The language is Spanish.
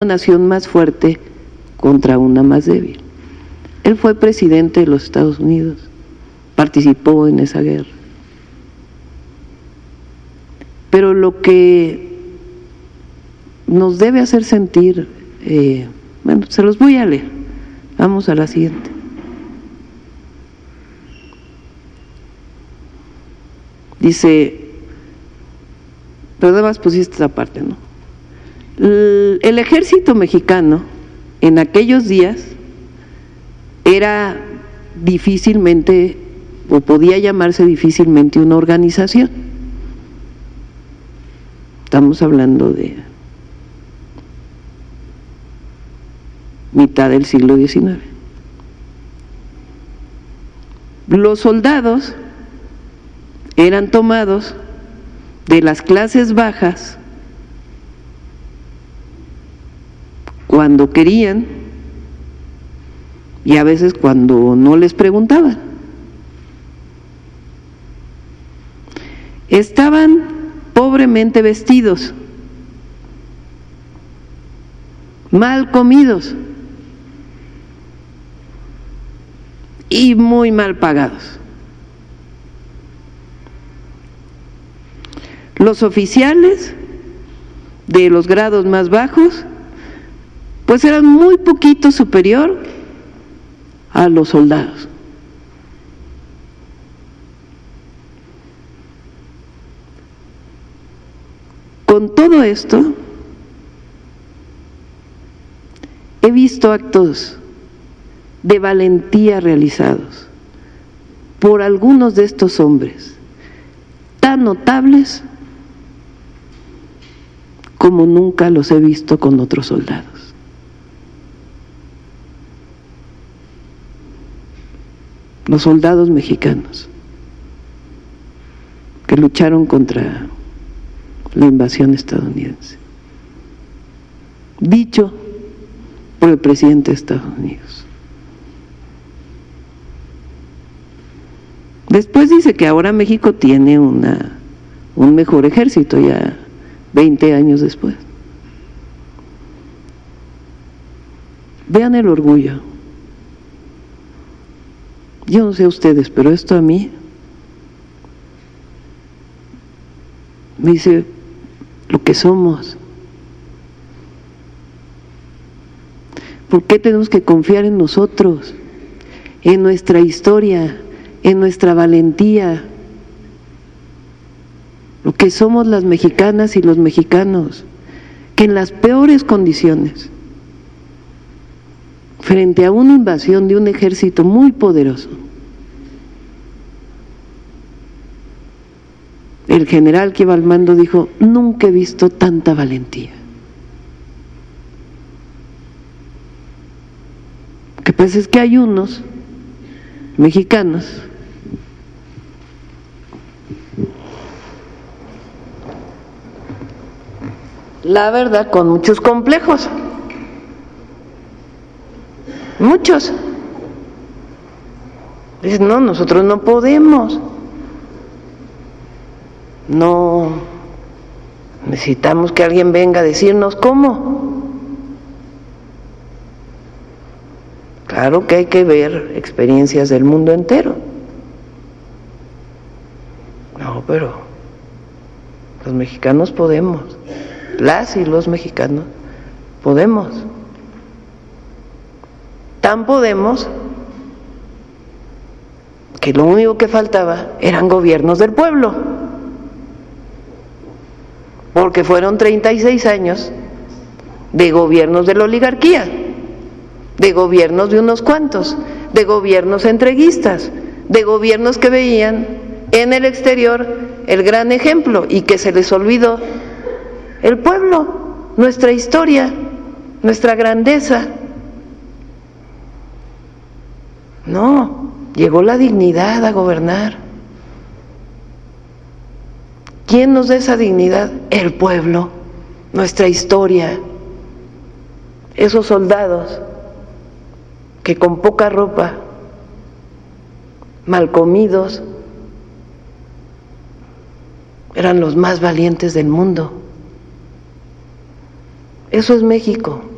nación más fuerte contra una más débil. Él fue presidente de los Estados Unidos, participó en esa guerra. Pero lo que nos debe hacer sentir, bueno, se los voy a leer. Vamos a la siguiente. Dice, pero además pusiste esta parte, ¿no? El ejército mexicano en aquellos días era difícilmente, o podía llamarse difícilmente, una organización. Estamos hablando de mitad del siglo XIX. Los soldados eran tomados de las clases bajas cuando querían y a veces cuando no les preguntaban. Estaban pobremente vestidos, mal comidos y muy mal pagados. Los oficiales de los grados más bajos pues eran muy poquito superior a los soldados. Con todo esto, he visto actos de valentía realizados por algunos de estos hombres, tan notables como nunca los he visto con otros soldados. Los soldados mexicanos que lucharon contra la invasión estadounidense, dicho por el presidente de Estados Unidos. Después dice que ahora México tiene un mejor ejército, ya 20 años después. Vean el orgullo. Yo no sé ustedes, pero esto a mí me dice lo que somos. ¿Por qué tenemos que confiar en nosotros, en nuestra historia, en nuestra valentía? Lo que somos las mexicanas y los mexicanos, que en las peores condiciones, frente a una invasión de un ejército muy poderoso, el general que iba al mando dijo: nunca he visto tanta valentía. Lo que pasa es que hay unos mexicanos la verdad con muchos complejos, muchos. Dicen: no, nosotros no podemos, no necesitamos que alguien venga a decirnos cómo. Claro que hay que ver experiencias del mundo entero. No, pero los mexicanos podemos, las y los mexicanos podemos. Tan podemos que lo único que faltaba eran gobiernos del pueblo, porque fueron 36 años de gobiernos de la oligarquía, de gobiernos de unos cuantos, de gobiernos entreguistas, de gobiernos que veían en el exterior el gran ejemplo y que se les olvidó el pueblo, nuestra historia, nuestra grandeza. No, llegó la dignidad a gobernar. ¿Quién nos da esa dignidad? El pueblo, nuestra historia. Esos soldados que con poca ropa, mal comidos, eran los más valientes del mundo. Eso es México.